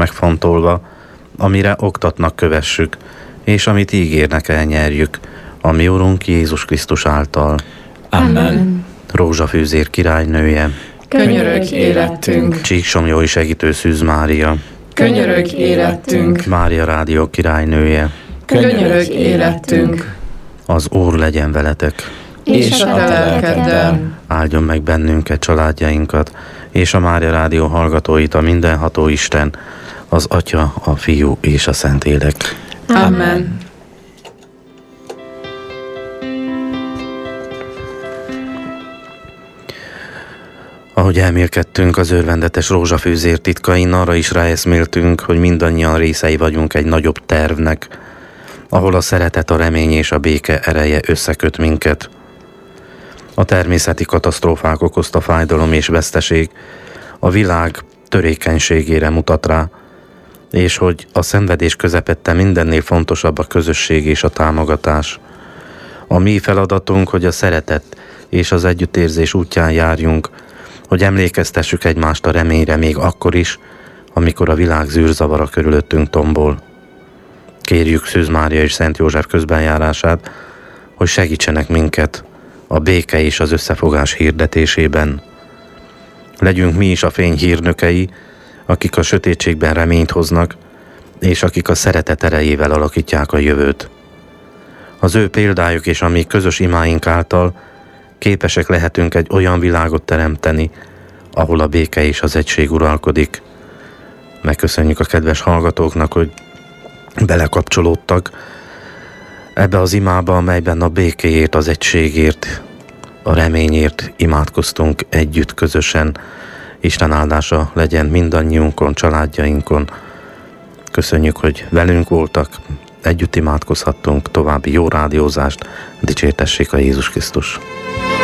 megfontolva, amire oktatnak, kövessük, és amit ígérnek, elnyerjük, a mi Urunk Jézus Krisztus által. Amen. Rózsafűzér királynője, Könyörög érettünk, Csíksomlyói segítő Szűz Mária, könyörög érettünk, Mária Rádió királynője, könyörög érettünk, az Úr legyen veletek, és a te lelkeddel. áldjon meg bennünket, családjainkat, és a Mária Rádió hallgatóit a mindenható Isten, az Atya, a Fiú és a Szentlélek. Amen. Ahogy elmélkedtünk az örvendetes rózsafűzér titkain, arra is ráeszméltünk, hogy mindannyian részei vagyunk egy nagyobb tervnek, ahol a szeretet, a remény és a béke ereje összeköt minket. A természeti katasztrófák okozta fájdalom és veszteség a világ törékenységére mutat rá, és hogy a szenvedés közepette mindennél fontosabb a közösség és a támogatás. A mi feladatunk, hogy a szeretet és az együttérzés útján járjunk, hogy emlékeztessük egymást a reményre még akkor is, amikor a világ zűrzavara körülöttünk tombol. Kérjük Szűz Mária és Szent József közbenjárását, hogy segítsenek minket a béke és az összefogás hirdetésében. Legyünk mi is a fény hírnökei, akik a sötétségben reményt hoznak, és akik a szeretet erejével alakítják a jövőt. Az ő példájuk és a mi közös imáink által képesek lehetünk egy olyan világot teremteni, ahol a béke és az egység uralkodik. Megköszönjük a kedves hallgatóknak, hogy belekapcsolódtak ebbe az imába, amelyben a békéért, az egységért, a reményért imádkoztunk együtt, közösen. Isten áldása legyen mindannyiunkon, családjainkon. Köszönjük, hogy velünk voltak, együtt imádkozhattunk, további jó rádiózást, dicsértessék a Jézus Krisztus.